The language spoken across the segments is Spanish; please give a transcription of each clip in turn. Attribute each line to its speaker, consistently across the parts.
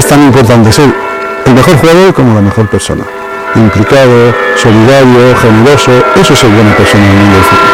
Speaker 1: es tan importante ser el mejor jugador como la mejor persona. Implicado, solidario, generoso, eso es ser buena persona en el mundo del fútbol.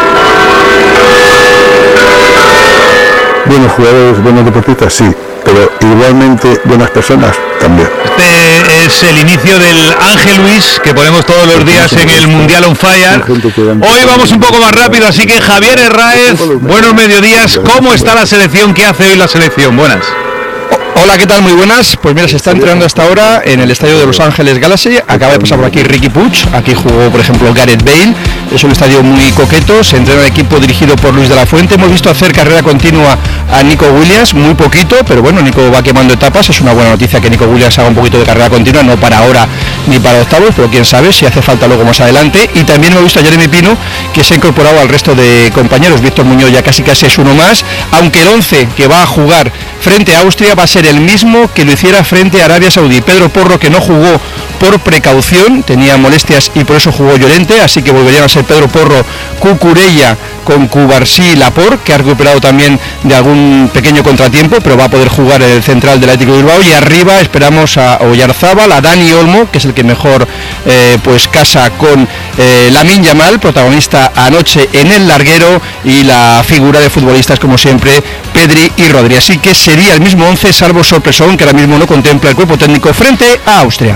Speaker 1: Buenos jugadores, buenos deportistas, sí, pero igualmente buenas personas también.
Speaker 2: Este es el inicio del Ángel Luis que ponemos todos los días en el Mundial on Fire. Hoy vamos un poco más rápido, así que Javier Herráez, buenos mediodías. ¿Cómo está la selección? ¿Qué hace hoy la selección? Buenas.
Speaker 3: Hola, ¿qué tal? Muy buenas. Pues mira, se está entrenando hasta ahora en el estadio de Los Ángeles Galaxy. Acaba de pasar por aquí Riqui Puig. Aquí jugó, por ejemplo, Gareth Bale. Es un estadio muy coqueto. Se entrena el equipo dirigido por Luis de la Fuente. Hemos visto hacer carrera continua a Nico Williams, muy poquito, pero bueno, Nico va quemando etapas. Es una buena noticia que Nico Williams haga un poquito de carrera continua, no para ahora ni para octavos, pero quién sabe si hace falta luego más adelante. Y también hemos visto a Jeremy Pino, que se ha incorporado al resto de compañeros. Víctor Muñoz ya casi es uno más, aunque el 11 que va a jugar frente a Austria va a ser el mismo que lo hiciera frente a Arabia Saudí. Pedro Porro, que no jugó por precaución, tenía molestias y por eso jugó Llorente, así que volverían a ser Pedro Porro, Cucurella con Cubarsí y Laporte, que ha recuperado también de algún pequeño contratiempo, pero va a poder jugar el central del Atlético de Bilbao. Y arriba esperamos a Oyarzábal, a Dani Olmo, que es el que mejor pues casa con Lamine Yamal, protagonista anoche en el larguero, y la figura de futbolistas como siempre, Pedri y Rodri. Así que sería el mismo 11, salvo sorpresón que ahora mismo no contempla el cuerpo técnico frente a Austria.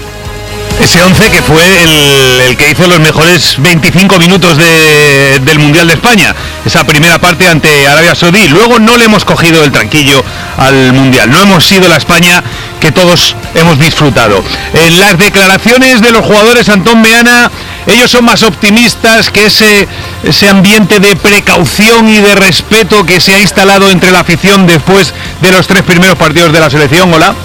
Speaker 2: Ese 11 que fue el que hizo los mejores 25 minutos del Mundial de España, esa primera parte ante Arabia Saudí. Luego no le hemos cogido el tranquillo al Mundial, no hemos sido la España que todos hemos disfrutado. En las declaraciones de los jugadores, Antón Meana, ellos son más optimistas que ese ambiente de precaución y de respeto que se ha instalado entre la afición después de los 3 primeros partidos de la selección. Hola.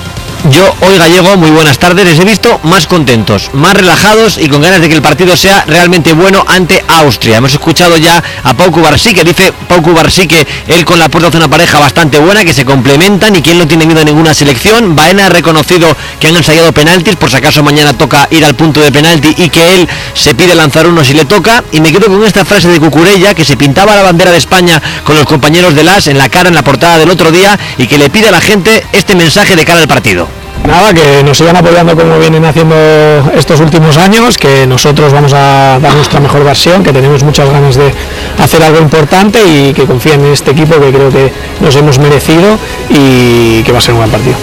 Speaker 4: Yo hoy, Gallego, muy buenas tardes, les he visto más contentos, más relajados y con ganas de que el partido sea realmente bueno ante Austria. Hemos escuchado ya a Pau Cubarsí, que dice Pau Cubarsí que él con Laporte hace una pareja bastante buena, que se complementan y que él no tiene miedo a ninguna selección. Baena ha reconocido que han ensayado penaltis, por si acaso mañana toca ir al punto de penalti y que él se pide lanzar uno si le toca. Y me quedo con esta frase de Cucurella, que se pintaba la bandera de España con los compañeros de LAS en la cara en la portada del otro día y que le pide a la gente este mensaje de cara al partido.
Speaker 5: Nada, que nos sigan apoyando como vienen haciendo estos últimos años, que nosotros vamos a dar nuestra mejor versión, que tenemos muchas ganas de hacer algo importante y que confíen en este equipo que creo que nos hemos merecido y que va a ser un buen partido.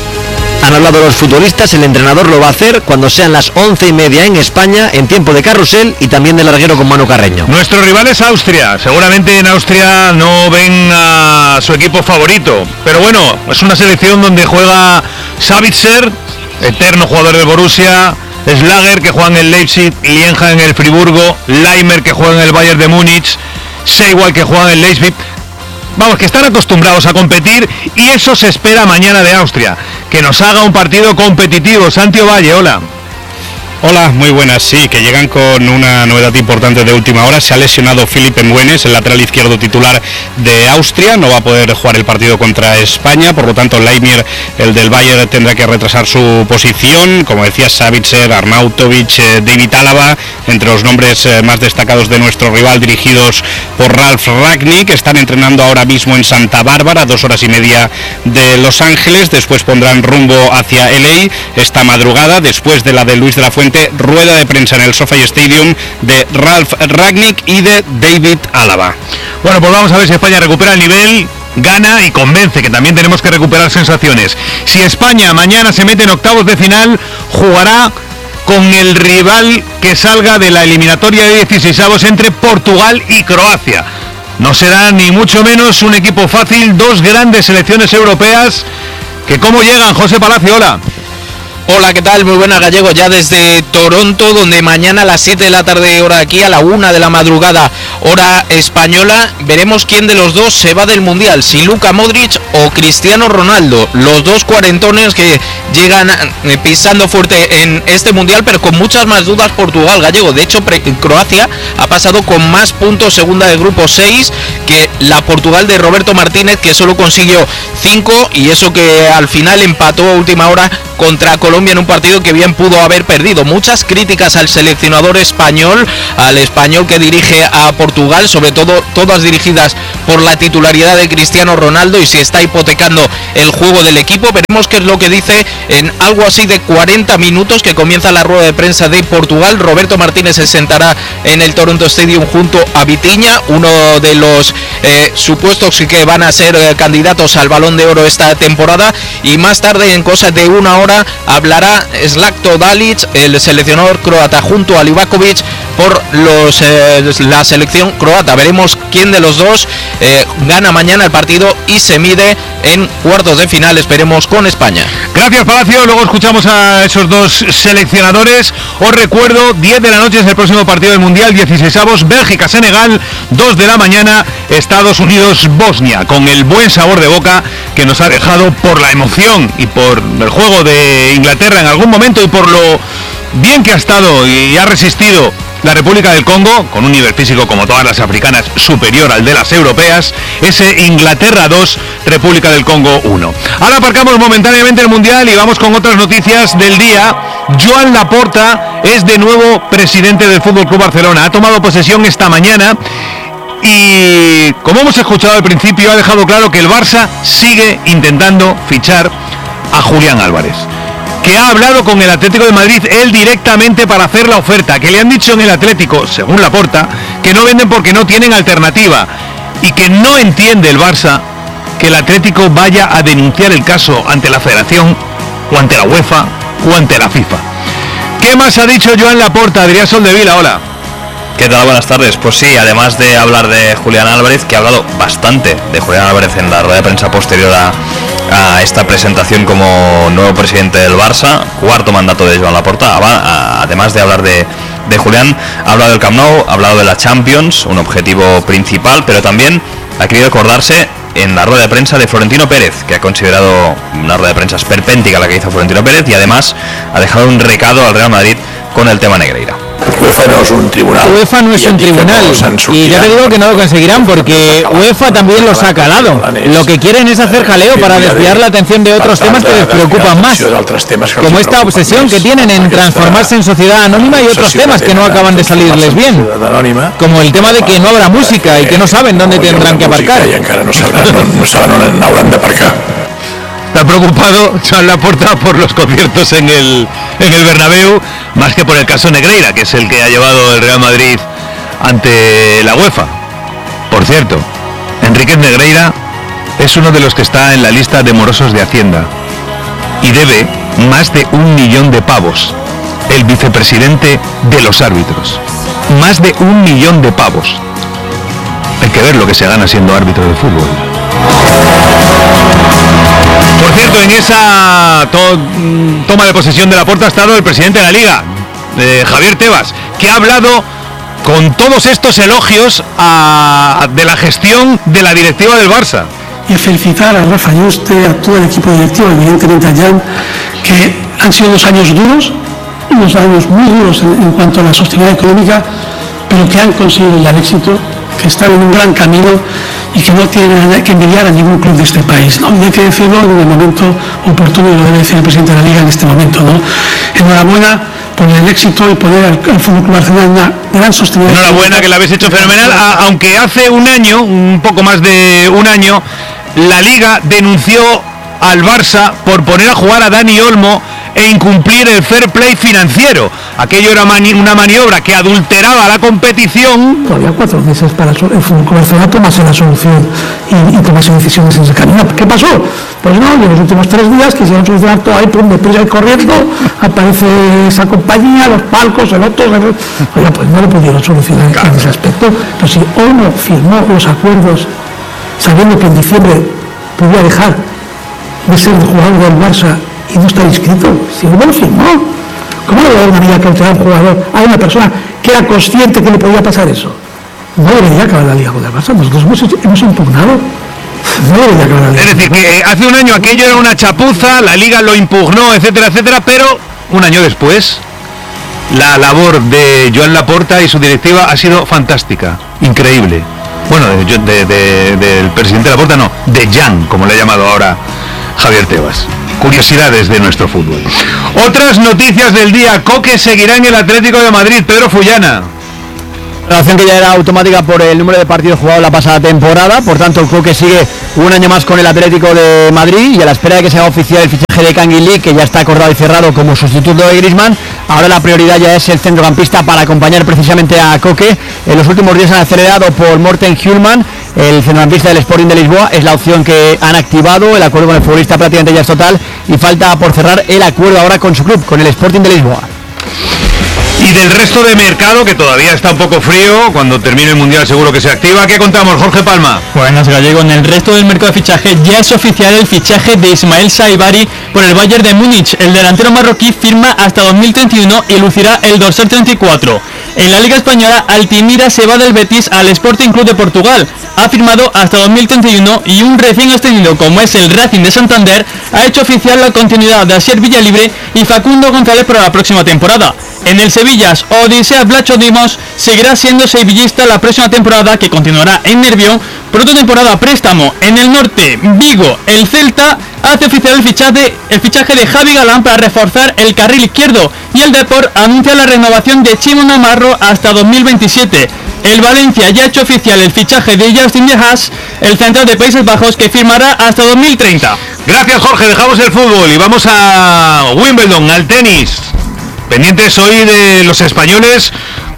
Speaker 4: Han hablado los futbolistas, el entrenador lo va a hacer cuando sean las 11:30 en España, en tiempo de carrusel y también de larguero con Manu Carreño.
Speaker 2: Nuestro rival es Austria. Seguramente en Austria no ven a su equipo favorito, pero bueno, es una selección donde juega Sabitzer, eterno jugador del Borussia, Schlager, que juega en el Leipzig, Lienja en el Friburgo, Leimer, que juega en el Bayern de Múnich, Seiwald, que juega en el Leipzig. Vamos, que están acostumbrados a competir y eso se espera mañana de Austria, que nos haga un partido competitivo. Santi Ovalle, hola.
Speaker 6: Hola, muy buenas. Sí, que llegan con una novedad importante de última hora. Se ha lesionado Philipp Ngüenes, el lateral izquierdo titular de Austria. No va a poder jugar el partido contra España. Por lo tanto, Leimer, el del Bayern, tendrá que retrasar su posición. Como decía, Sabitzer, Arnautovic, David Alaba, entre los nombres más destacados de nuestro rival, dirigidos por Ralf Rangnick. Están entrenando ahora mismo en Santa Bárbara, 2 horas y media de Los Ángeles. Después pondrán rumbo hacia LA esta madrugada, después de la de Luis de la Fuente, rueda de prensa en el SoFi Stadium de Ralf Rangnick y de David Alaba.
Speaker 2: Bueno, pues vamos a ver si España recupera el nivel, gana y convence, que también tenemos que recuperar sensaciones. Si España mañana se mete en octavos de final, jugará con el rival que salga de la eliminatoria de 16avos entre Portugal y Croacia. No será ni mucho menos un equipo fácil, 2 grandes selecciones europeas que cómo llegan. José Palacio, hola.
Speaker 7: Hola, ¿qué tal? Muy buenas, Gallego, ya desde Toronto, donde mañana a las 7 de la tarde hora de aquí, a la 1 de la madrugada hora española, veremos quién de los dos se va del Mundial, si Luka Modric o Cristiano Ronaldo, los dos cuarentones que llegan pisando fuerte en este Mundial, pero con muchas más dudas Portugal, Gallego. De hecho, Croacia ha pasado con más puntos, segunda de grupo 6, que la Portugal de Roberto Martínez, que solo consiguió 5, y eso que al final empató a última hora contra Colombia en un partido que bien pudo haber perdido. Muchas críticas al seleccionador español, al español que dirige a Portugal, sobre todo todas dirigidas por la titularidad de Cristiano Ronaldo y si está hipotecando el juego del equipo. Veremos qué es lo que dice en algo así de 40 minutos que comienza la rueda de prensa de Portugal. Roberto Martínez se sentará en el Toronto Stadium junto a Vitinha, uno de los supuestos que van a ser candidatos al Balón de Oro esta temporada, y más tarde, en cosa de una hora, hablará Zlatko Dalic, el seleccionador croata, junto a Livakovic por la selección croata. Veremos quién de los dos gana mañana el partido y se mide en cuartos de final, esperemos, con España.
Speaker 2: Gracias, Palacio. Luego escuchamos a esos dos seleccionadores. Os recuerdo, 10 de la noche es el próximo partido del Mundial, 16avos, Bélgica-Senegal, 2 de la mañana, Estados Unidos-Bosnia, con el buen sabor de boca que nos ha dejado por la emoción y por el juego de Inglaterra en algún momento y por lo bien que ha estado y ha resistido la República del Congo, con un nivel físico como todas las africanas superior al de las europeas. Ese Inglaterra 2, República del Congo 1. Ahora aparcamos momentáneamente el Mundial y vamos con otras noticias del día. Joan Laporta es de nuevo presidente del FC Barcelona. Ha tomado posesión esta mañana y, como hemos escuchado al principio, ha dejado claro que el Barça sigue intentando fichar a Julián Álvarez, que ha hablado con el Atlético de Madrid él directamente para hacer la oferta, que le han dicho en el Atlético, según Laporta, que no venden porque no tienen alternativa y que no entiende el Barça que el Atlético vaya a denunciar el caso ante la Federación o ante la UEFA o ante la FIFA. ¿Qué más ha dicho Joan Laporta? Adrián Soldevila, hola.
Speaker 8: ¿Qué tal? Buenas tardes. Pues sí, además de hablar de Julián Álvarez, que ha hablado bastante de Julián Álvarez en la rueda de prensa posterior a esta presentación como nuevo presidente del Barça, cuarto mandato de Joan Laporta. Además de hablar de Julián, ha hablado del Camp Nou, ha hablado de la Champions, un objetivo principal, pero también ha querido acordarse en la rueda de prensa de Florentino Pérez, que ha considerado una rueda de prensa esperpéntica la que hizo Florentino Pérez, y además ha dejado un recado al Real Madrid con el tema Negreira.
Speaker 9: UEFA no es un tribunal.
Speaker 10: UEFA no es un tribunal, y ya te digo que no lo conseguirán porque UEFA también los ha calado. Lo que quieren es hacer jaleo para desviar la atención de otros temas que les preocupan más, como esta obsesión que tienen en transformarse en sociedad anónima y otros temas que no acaban de salirles bien, como el tema de que no habrá música y que no saben dónde tendrán que aparcar.
Speaker 9: No saben on hauran d'aparcar.
Speaker 2: Está preocupado Joan Laporta por los conciertos en el Bernabéu, más que por el caso Negreira, que es el que ha llevado el Real Madrid ante la UEFA. Por cierto, Enríquez Negreira es uno de los que está en la lista de morosos de Hacienda y debe más de 1 millón de pavos. El vicepresidente de los árbitros. Más de 1 millón de pavos. Hay que ver lo que se gana siendo árbitro de fútbol. Por cierto, en esa toma de posesión de Laporta ha estado el presidente de la Liga, Javier Tebas, que ha hablado con todos estos elogios de la gestión de la directiva del Barça.
Speaker 11: Y a felicitar a Rafa Yuste, a todo el equipo directivo, evidentemente a Jan, que han sido 2 años duros, unos años muy duros en cuanto a la sostenibilidad económica, pero que han conseguido ya el éxito, que están en un gran camino y que no tienen que envidiar a ningún club de este país, ¿no? Y hay que decirlo en el momento oportuno, y lo debe decir el presidente de la Liga en este momento, ¿no? Enhorabuena por el éxito y poner al FC Barcelona en una gran sostenibilidad.
Speaker 2: Enhorabuena, que lo habéis hecho fenomenal, aunque hace un año, un poco más de un año, la Liga denunció al Barça por poner a jugar a Dani Olmo e incumplir el fair play financiero. Aquello era una maniobra que adulteraba la competición.
Speaker 11: Todavía 4 meses para el Fútbol Barcelona tomase la solución y tomase decisiones en ese camino. ¿Qué pasó? Pues no, en los últimos 3 días quisieron solucionar todo ahí, pum, deprisa y corriendo, aparece esa compañía, los palcos, el otro. Oiga, pues no lo pudieron solucionar en ese aspecto. Pero si Olmo firmó los acuerdos sabiendo que en diciembre podía dejar de ser el jugador del Barça y no está inscrito, si no lo firmó, ¿cómo le va a dar una liga que a un jugador, a una persona que era consciente que le podía pasar eso? No debería acabar la liga con el Barça. Nosotros hemos impugnado. No debería acabar la liga.
Speaker 2: Es decir, que hace un año aquello era una chapuza, la liga lo impugnó, etcétera, etcétera, pero un año después la labor de Joan Laporta y su directiva ha sido fantástica, increíble. Bueno, del presidente Laporta no, de Jan, como le ha llamado ahora Javier Tebas. Curiosidades de nuestro fútbol. Otras noticias del día. Coque seguirá en el Atlético de Madrid. Pedro Fullana.
Speaker 4: La opción que ya era automática por el número de partidos jugados la pasada temporada, por tanto Coque sigue un año más con el Atlético de Madrid y a la espera de que se haga oficial el fichaje de Canguilí, que ya está acordado y cerrado como sustituto de Griezmann. Ahora la prioridad ya es el centrocampista para acompañar precisamente a Coque. En los últimos días han acelerado por Morten Hjulman, el centrocampista del Sporting de Lisboa. Es la opción que han activado, el acuerdo con el futbolista prácticamente ya es total y falta por cerrar el acuerdo ahora con su club, con el Sporting de Lisboa.
Speaker 2: Y del resto de mercado, que todavía está un poco frío, cuando termine el Mundial seguro que se activa. ¿Qué contamos, Jorge Palma?
Speaker 12: Buenas, Gallego. En el resto del mercado de fichaje ya es oficial el fichaje de Ismael Saibari por el Bayern de Múnich. El delantero marroquí firma hasta 2031 y lucirá el dorsal 34. En la Liga Española, Altimira se va del Betis al Sporting Club de Portugal. Ha firmado hasta 2031 y un recién ascendido como es el Racing de Santander ha hecho oficial la continuidad de Asier Villalibre y Facundo González para la próxima temporada. En el Sevillas, Odisea Blacho Dimos seguirá siendo sevillista la próxima temporada, que continuará en Nervión por otra temporada a préstamo. En el norte, Vigo, el Celta hace oficial el fichaje de Javi Galán para reforzar el carril izquierdo y el Depor anuncia la renovación de Chimo Namarro hasta 2027. El Valencia ya ha hecho oficial el fichaje de Justin De Haas, el central de Países Bajos, que firmará hasta 2030.
Speaker 2: Gracias, Jorge. Dejamos el fútbol y vamos a Wimbledon, al tenis. Pendientes hoy de los españoles.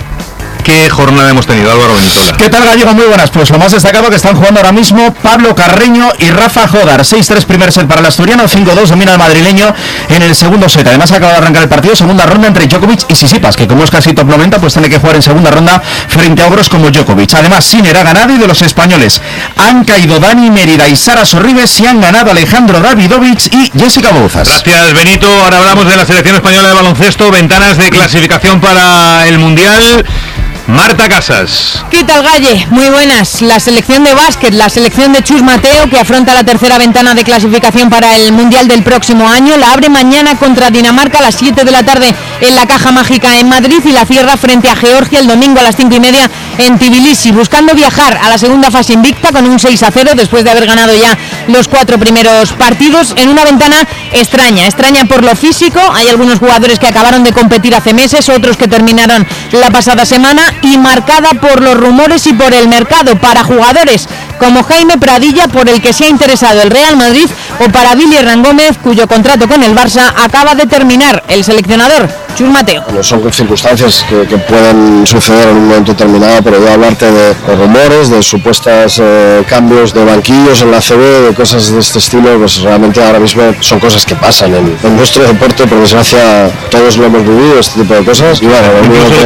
Speaker 2: ¿Qué jornada hemos tenido, Álvaro Benitola?
Speaker 3: ¿Qué tal, Gallego? Muy buenas. Pues lo más destacado que están jugando ahora mismo Pablo Carreño y Rafa Jodar. 6-3 primer set para el asturiano, 5-2 domina el madrileño en el segundo set. Además acaba de arrancar el partido, segunda ronda entre Djokovic y Tsitsipas, que como es casi top 90, pues tiene que jugar en segunda ronda frente a ogros como Djokovic. Además, Sinner ha ganado y de los españoles han caído Dani Mérida y Sara Sorribes y han ganado Alejandro Davidovich y Jessica Bouzas.
Speaker 2: Gracias, Benito. Ahora hablamos de la selección española de baloncesto, ventanas de clasificación para el Mundial. Marta Casas.
Speaker 13: ¿Qué tal, Galle? Muy buenas. La selección de básquet, la selección de Chus Mateo, que afronta la tercera ventana de clasificación para el Mundial del próximo año, la abre mañana contra Dinamarca a las 7 de la tarde en la Caja Mágica en Madrid y la cierra frente a Georgia el domingo a las 5:30 en Tbilisi, buscando viajar a la segunda fase invicta con un 6-0 después de haber ganado ya los 4 primeros partidos en una ventana extraña por lo físico. Hay algunos jugadores que acabaron de competir hace meses, otros que terminaron la pasada semana, y marcada por los rumores y por el mercado para jugadores como Jaime Pradilla, por el que se ha interesado el Real Madrid, o para Billy Hernán Gómez, cuyo contrato con el Barça acaba de terminar. El seleccionador Chus Mateo.
Speaker 14: Bueno, son circunstancias que pueden suceder en un momento determinado, pero yo hablarte de rumores, de supuestos cambios de banquillos en la ACB, de cosas de este estilo, pues realmente ahora mismo son cosas que pasan en nuestro deporte. Por desgracia todos lo hemos vivido, este tipo de cosas, y bueno,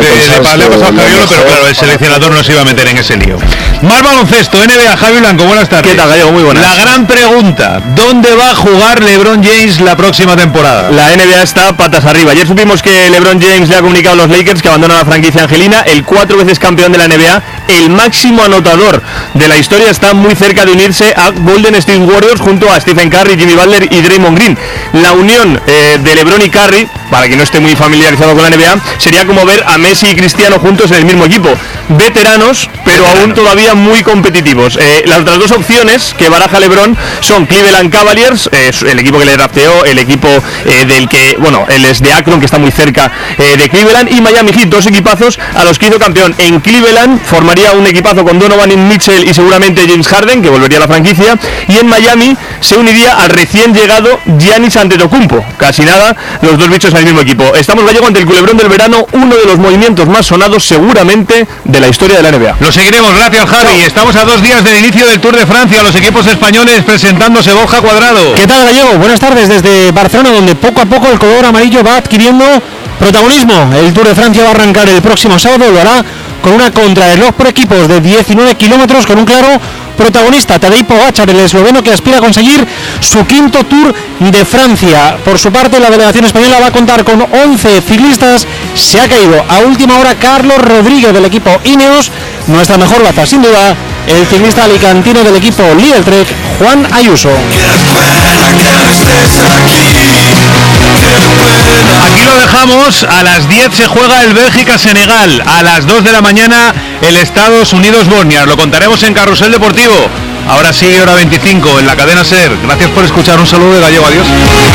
Speaker 2: pero claro, el seleccionador no se iba a meter en ese lío. Más baloncesto, NBA, Javi Blanco, buenas tardes.
Speaker 3: ¿Qué tal, Gallego? Muy buenas.
Speaker 2: La gran pregunta, ¿dónde va a jugar LeBron James la próxima temporada?
Speaker 3: La NBA está patas arriba. Ayer supimos que LeBron James le ha comunicado a los Lakers que abandona la franquicia angelina. El 4 veces campeón de la NBA, el máximo anotador de la historia, está muy cerca de unirse a Golden State Warriors junto a Stephen Curry, Jimmy Butler y Draymond Green. La unión de LeBron y Curry, para quien no esté muy familiarizado con la NBA, sería como ver a Messi y Cristiano juntos en el mismo equipo. Veteranos, pero aún todavía muy competitivos. Las otras dos opciones que baraja LeBron son Cleveland Cavaliers, el equipo que le drafteó, el equipo del que, bueno, él es de Akron, que está muy cerca de Cleveland, y Miami Heat, dos equipazos a los que hizo campeón. En Cleveland formaría un equipazo con Donovan Mitchell y seguramente James Harden, que volvería a la franquicia, y en Miami se uniría al recién llegado Giannis Antetokounmpo. Casi nada, los dos bichos al mismo equipo. Estamos, Gallego, ante el culebrón del verano, uno de los movimientos más sonados seguramente de la historia de la NBA.
Speaker 2: Lo seguiremos, gracias, Javi. Estamos a 2 días del inicio del Tour de Francia, los equipos españoles presentándose. Borja Cuadrado.
Speaker 15: ¿Qué tal, Gallego? Buenas tardes desde Barcelona, donde poco a poco el color amarillo va adquiriendo protagonismo. El Tour de Francia va a arrancar el próximo sábado, lo hará con una contrarreloj por equipos de 19 kilómetros con un claro protagonista, Tadej Pogačar, el esloveno, que aspira a conseguir su 5º Tour de Francia. Por su parte, la delegación española va a contar con 11 ciclistas. Se ha caído a última hora Carlos Rodríguez del equipo Ineos, nuestra mejor baza sin duda, el ciclista alicantino del equipo Lidl Trek, Juan Ayuso.
Speaker 2: Aquí lo dejamos, a las 10 se juega el Bélgica-Senegal, a las 2 de la mañana el Estados Unidos-Bosnia. Lo contaremos en Carrusel Deportivo. Ahora sí, hora 25 en la cadena SER. Gracias por escuchar, un saludo de Gallego, adiós.